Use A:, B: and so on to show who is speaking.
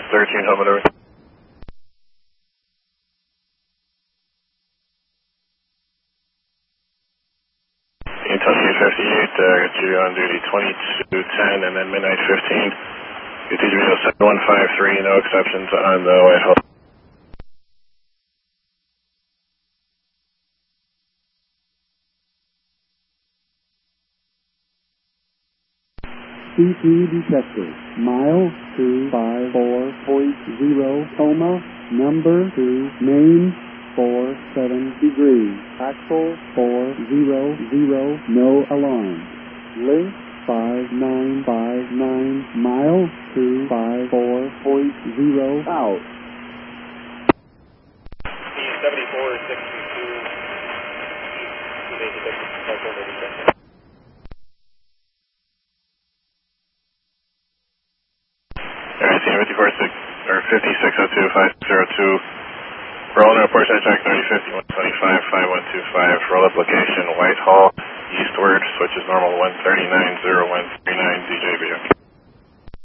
A: 13, home and over. Kentucky 58, got you on duty 2210 and then midnight 15. UTG radio 7153, no exceptions on the Whitehall.
B: CT detector, mile 254.0, coma, number 2, main 47 degrees, axle 400, no alarm, link 5959, mile 254.0, out.
A: P7462, Alright, team 5602, 502, rolling report set track 3050, 125, 5125, roll up location Whitehall, eastward, switch is normal 139, 0139, DJ video.